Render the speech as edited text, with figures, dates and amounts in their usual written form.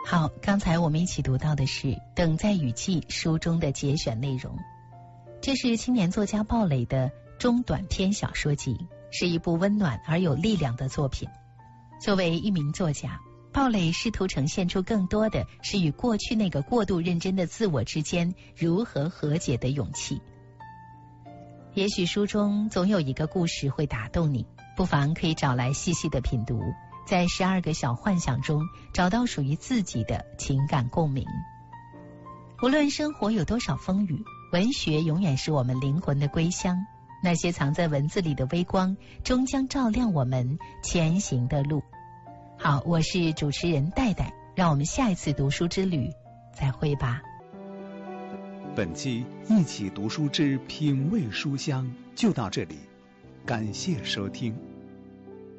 好，刚才我们一起读到的是《等在雨季》书中的节选内容。这是青年作家鲍蕾的中短篇小说集，是一部温暖而有力量的作品。作为一名作家，鲍蕾试图呈现出更多的是与过去那个过度认真的自我之间如何和解的勇气。也许书中总有一个故事会打动你，不妨可以找来细细的品读，在12个小幻想中找到属于自己的情感共鸣。无论生活有多少风雨，文学永远是我们灵魂的归乡，那些藏在文字里的微光终将照亮我们前行的路。好，我是主持人戴戴，让我们下一次读书之旅再会吧。 本期一起读书之品味书香就到这里，感谢收听。